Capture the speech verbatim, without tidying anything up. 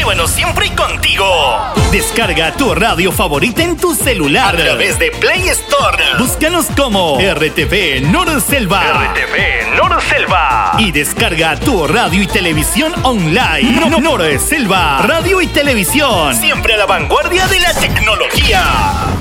bueno siempre contigo. Descarga tu radio favorita en tu celular a través de Play Store. Búscanos como R T V Norselva. R T V Norselva. Y descarga tu radio y televisión online. No, no, Norselva, radio y televisión. Siempre a la vanguardia de la tecnología.